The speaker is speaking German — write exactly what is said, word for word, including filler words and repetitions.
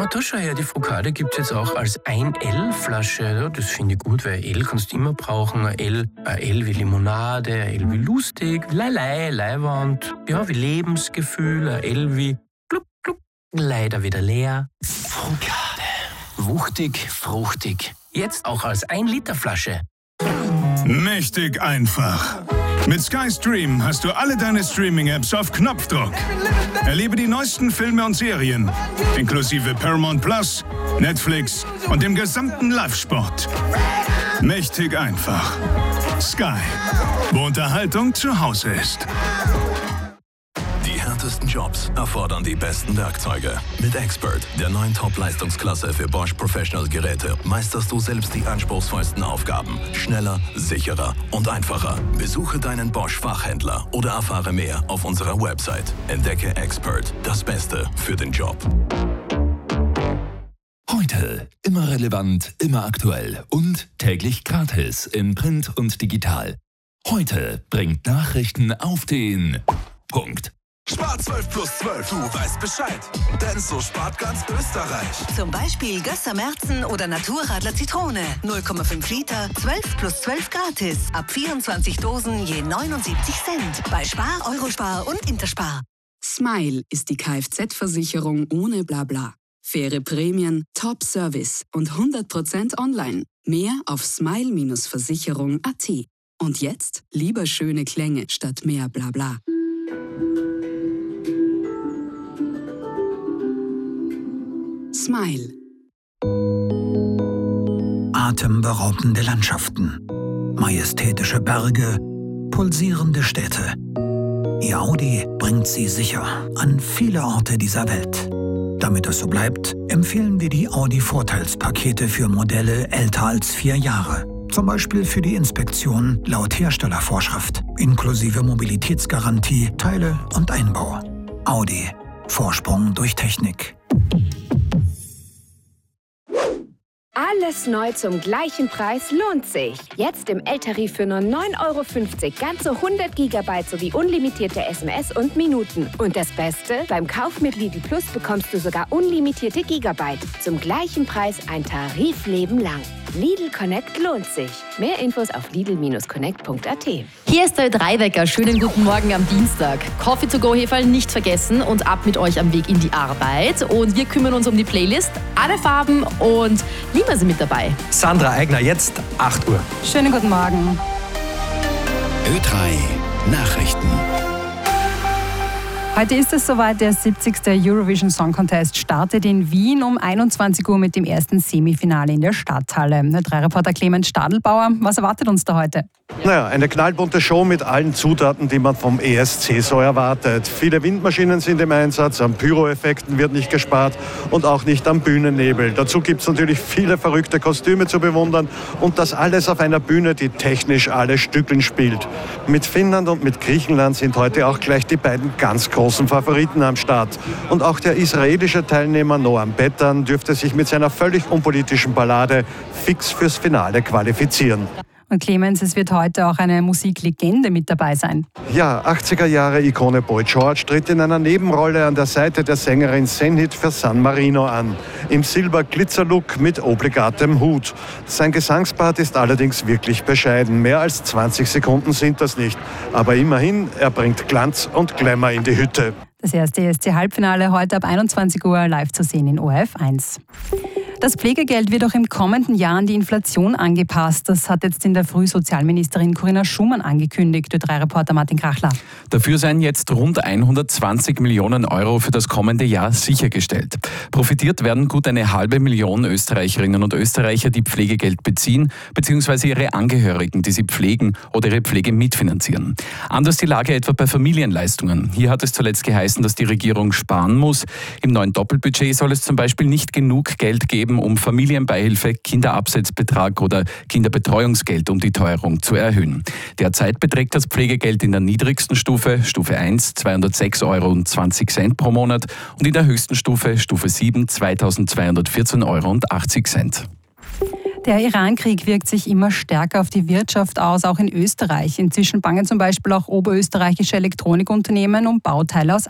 Ja, da schau her, die Frukade gibt es jetzt auch als ein L-Flasche. Ja, das finde ich gut, weil L kannst du immer brauchen. Ein L, ein L wie Limonade, ein L wie lustig, Leilei, Leiwand, ja, wie Lebensgefühl, ein L wie gluck, gluck, leider wieder leer. Frukade. Wuchtig, fruchtig. Jetzt auch als ein Liter Flasche. Mächtig einfach. Mit Sky Stream hast du alle deine Streaming-Apps auf Knopfdruck. Erlebe die neuesten Filme und Serien, inklusive Paramount Plus, Netflix und dem gesamten Live-Sport. Mächtig einfach. Sky, wo Unterhaltung zu Hause ist. Die härtesten Jobs erfordern die besten Werkzeuge. Mit Expert, der neuen Top-Leistungsklasse für Bosch Professional Geräte, meisterst du selbst die anspruchsvollsten Aufgaben. Schneller, sicherer und einfacher. Besuche deinen Bosch-Fachhändler oder erfahre mehr auf unserer Website. Entdecke Expert, das Beste für den Job. Heute immer relevant, immer aktuell und täglich gratis in Print und digital. Heute bringt Nachrichten auf den Punkt. Spar zwölf plus zwölf, du weißt Bescheid. Denn so spart ganz Österreich. Zum Beispiel Gösser Märzen oder Naturradler Zitrone. null Komma fünf Liter, zwölf plus zwölf gratis. Ab vierundzwanzig Dosen je neunundsiebzig Cent. Bei Spar, Eurospar und Interspar. Smile ist die Kfz-Versicherung ohne Blabla. Faire Prämien, Top-Service und hundert Prozent online. Mehr auf smile Versicherung punkt a t. Und jetzt lieber schöne Klänge statt mehr Blabla. Smile. Atemberaubende Landschaften, majestätische Berge, pulsierende Städte. Ihr Audi bringt sie sicher an viele Orte dieser Welt. Damit es so bleibt, empfehlen wir die Audi-Vorteilspakete für Modelle älter als vier Jahre. Zum Beispiel für die Inspektion laut Herstellervorschrift, inklusive Mobilitätsgarantie, Teile und Einbau. Audi. Vorsprung durch Technik. Alles neu zum gleichen Preis lohnt sich. Jetzt im L-Tarif für nur neun Euro fünfzig ganze hundert Gigabyte sowie unlimitierte S M S und Minuten. Und das Beste? Beim Kauf mit Lidl Plus bekommst du sogar unlimitierte Gigabyte. Zum gleichen Preis ein Tarifleben lang. Lidl Connect lohnt sich. Mehr Infos auf lidl connect punkt a t. Hier ist der Ö drei Wecker. Schönen guten Morgen am Dienstag. Coffee to go Heferl nicht vergessen und ab mit euch am Weg in die Arbeit. Und wir kümmern uns um die Playlist. Alle Farben und Lima sind mit dabei. Sandra Eigner, jetzt acht Uhr. Schönen guten Morgen. Ö drei Nachrichten. Heute ist es soweit, der siebzigste Eurovision Song Contest startet in Wien um einundzwanzig Uhr mit dem ersten Semifinale in der Stadthalle. Der drei Reporter Clemens Stadelbauer, was erwartet uns da heute? Naja, eine knallbunte Show mit allen Zutaten, die man vom E S C so erwartet. Viele Windmaschinen sind im Einsatz, an Pyroeffekten wird nicht gespart und auch nicht am Bühnennebel. Dazu gibt es natürlich viele verrückte Kostüme zu bewundern und das alles auf einer Bühne, die technisch alle Stückeln spielt. Mit Finnland und mit Griechenland sind heute auch gleich die beiden ganz großen Favoriten am Start. Und auch der israelische Teilnehmer Noam Bettan dürfte sich mit seiner völlig unpolitischen Ballade fix fürs Finale qualifizieren. Und Clemens, es wird heute auch eine Musiklegende mit dabei sein. Ja, achtziger Jahre Ikone Boy George tritt in einer Nebenrolle an der Seite der Sängerin Senhit für San Marino an. Im Silber-Glitzer-Look mit obligatem Hut. Sein Gesangspart ist allerdings wirklich bescheiden. Mehr als zwanzig Sekunden sind das nicht. Aber immerhin, er bringt Glanz und Glamour in die Hütte. Das erste E S C-Halbfinale heute ab einundzwanzig Uhr live zu sehen in O R F eins. Das Pflegegeld wird auch im kommenden Jahr an die Inflation angepasst. Das hat jetzt in der Früh Sozialministerin Corinna Schumann angekündigt. Ö drei Reporter Martin Krachler. Dafür seien jetzt rund hundertzwanzig Millionen Euro für das kommende Jahr sichergestellt. Profitiert werden gut eine halbe Million Österreicherinnen und Österreicher, die Pflegegeld beziehen, beziehungsweise ihre Angehörigen, die sie pflegen oder ihre Pflege mitfinanzieren. Anders die Lage etwa bei Familienleistungen. Hier hat es zuletzt geheißen, dass die Regierung sparen muss. Im neuen Doppelbudget soll es zum Beispiel nicht genug Geld geben, um Familienbeihilfe, Kinderabsetzbetrag oder Kinderbetreuungsgeld, um die Teuerung zu erhöhen. Derzeit beträgt das Pflegegeld in der niedrigsten Stufe, Stufe eins, zweihundertsechs Euro und zwanzig Cent pro Monat und in der höchsten Stufe, Stufe sieben, zweitausendzweihundertvierzehn Euro und achtzig Cent. Der Iran-Krieg wirkt sich immer stärker auf die Wirtschaft aus, auch in Österreich. Inzwischen bangen zum Beispiel auch oberösterreichische Elektronikunternehmen um Bauteile aus